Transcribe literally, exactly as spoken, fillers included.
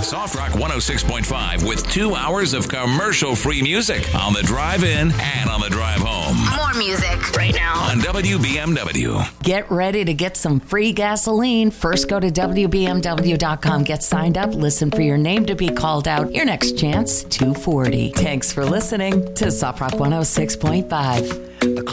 Soft Rock one oh six point five with two hours of commercial-free music on the drive-in and on the drive home. More music right now on W B M W. Get ready to get some free gasoline. First, go to W B M W dot com, get signed up, listen for your name to be called out. Your next chance, two forty. Thanks for listening to Soft Rock one oh six point five.